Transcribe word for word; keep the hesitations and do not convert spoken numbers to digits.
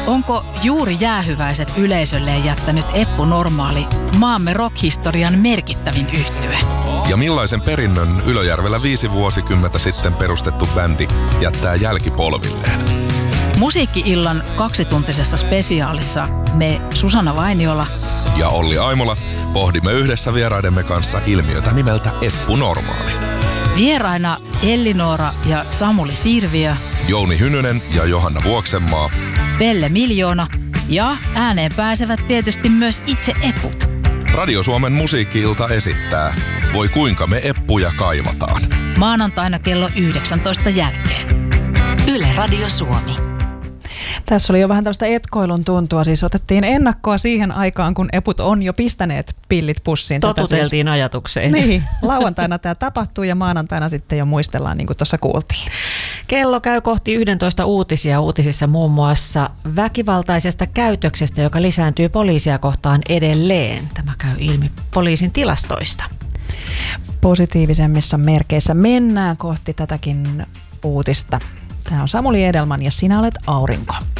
Onko juuri jäähyväiset yleisölleen jättänyt Eppu Normaali maamme rockhistorian merkittävin yhtye? Ja millaisen perinnön Ylöjärvellä viisi vuosikymmentä sitten perustettu bändi jättää jälkipolvilleen? Musiikki-illan kaksituntisessa spesiaalissa me Susanna Vainiola ja Olli Aimola pohdimme yhdessä vieraidemme kanssa ilmiötä nimeltä Eppu Normaali. Vieraina Elli-Noora ja Samuli Sirviö, Jouni Hynynen ja Johanna Vuoksenmaa, Pelle Miljoona ja ääneen pääsevät tietysti myös itse eput. Radio Suomen musiikki-ilta esittää Voi kuinka me eppuja kaivataan. Maanantaina kello yhdeksäntoista jälkeen. Yle Radio Suomi. Tässä oli jo vähän tällaista etkoilun tuntua, siis otettiin ennakkoa siihen aikaan, kun eput on jo pistäneet pillit pussiin. Totuteltiin siis ajatukseen. Niin, lauantaina tämä tapahtuu ja maanantaina sitten jo muistellaan, niin kuin tuossa kuultiin. Kello käy kohti yhdentoista uutisia. Uutisissa muun muassa väkivaltaisesta käytöksestä, joka lisääntyy poliisia kohtaan edelleen. Tämä käy ilmi poliisin tilastoista. Positiivisemmissa merkeissä mennään kohti tätäkin uutista. Tämä on Samuli Edelman ja sinä olet aurinko.